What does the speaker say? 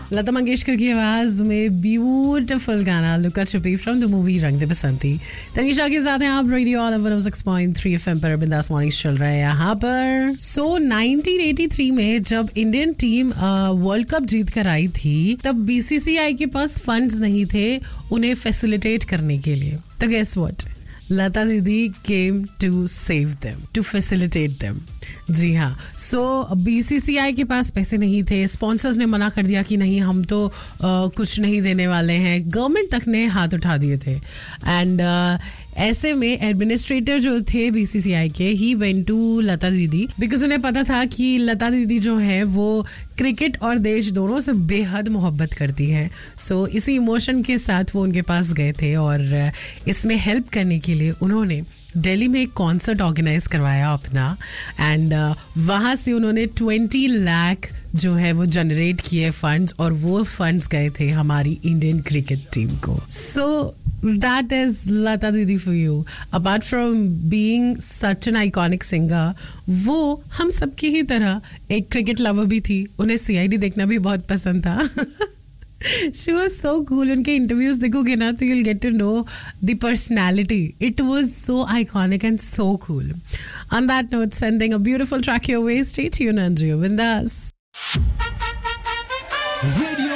लता मंगेशकर की आवाज में ब्यूटीफुल गाना लुका छुपी फ्रॉम द मूवी रंग दे बसंती. तनीषा के साथ हैं आप रेडियो ऑल ओवर 106.3 FM पर बिंदास मॉर्निंग्स चल रहा है यहाँ पर. सो 1983 में जब इंडियन टीम वर्ल्ड कप जीत कर आई थी तब BCCI के पास फंड्स नहीं थे उन्हें फैसिलिटेट करने के लिए. तो गेस व्हाट, लता दीदी came to save them, to facilitate them. जी हाँ. सो BCCI के पास पैसे नहीं थे, स्पॉन्सर्स ने मना कर दिया कि नहीं हम तो कुछ नहीं देने वाले हैं. गवर्नमेंट तक ने हाथ उठा दिए थे. एंड ऐसे में एडमिनिस्ट्रेटर जो थे BCCI के, ही वेंट टू लता दीदी बिकॉज उन्हें पता था कि लता दीदी जो है वो क्रिकेट और देश दोनों से बेहद मोहब्बत करती हैं. सो इसी इमोशन के साथ वो उनके पास गए थे और इसमें हेल्प करने के लिए उन्होंने दिल्ली में एक कॉन्सर्ट ऑर्गेनाइज करवाया अपना. एंड वहाँ से उन्होंने 20 लाख जो है वो जनरेट किए फंड्स और वो फंड्स गए थे हमारी इंडियन क्रिकेट टीम को. सो that is Lata Didi for you. Apart from being such an iconic singer, वो हम सबकी ही तरह एक क्रिकेट लवर भी थी. उन्हें CID देखना भी बहुत पसंद था. She was so cool. उनके इंटरव्यूज देखोगे ना तो you'll get to know the personality. It was so iconic and so cool. On that note, sending a beautiful track your way. Stay tuned and Radio Bindas. Radio